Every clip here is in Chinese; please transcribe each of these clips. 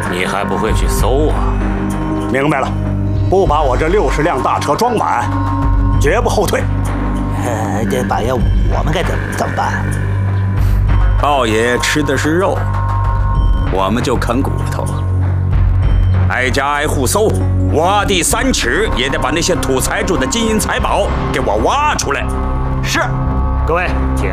你还不会去搜啊？ 明白了，不把我这60辆大车装满，绝不后退。 这八爷，我们该怎么办？ 豹爷吃的是肉，我们就啃骨头。挨家挨户搜，挖地3尺也得把那些土财主的金银财宝给我挖出来。 是，各位请。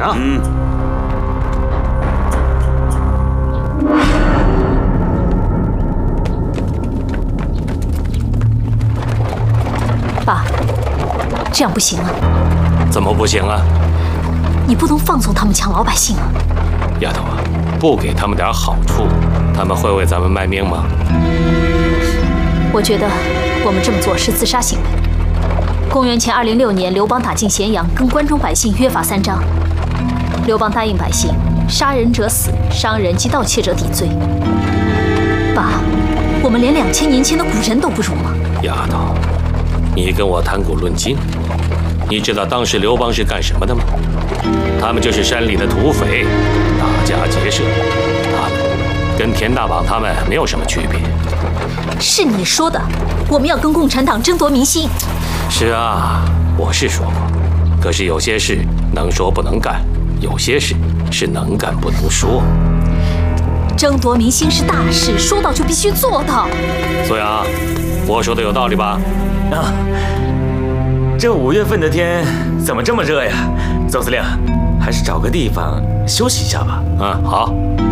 爸，这样不行啊！ 怎么不行啊？ 你不能放纵他们抢老百姓啊！ 丫头啊，不给他们点好处，他们会为咱们卖命吗？ 我觉得我们这么做是自杀行为。公元前206年，刘邦打进咸阳，跟关中百姓约法3章。刘邦答应百姓，杀人者死，伤人及盗窃者抵罪。爸，我们连2000年前的古人都不如吗？ 丫头，你跟我谈古论今，你知道当时刘邦是干什么的吗？他们就是山里的土匪，打家劫舍，他们跟田大绑他们没有什么区别。 是你说的，我们要跟共产党争夺民心。 是啊，我是说过，可是有些事能说不能干，有些事是能干不能说。 争夺民心是大事，说到就必须做到。 苏阳，我说的有道理吧？ 啊，这5月份的天怎么这么热呀？总司令，还是找个地方休息一下吧。 好。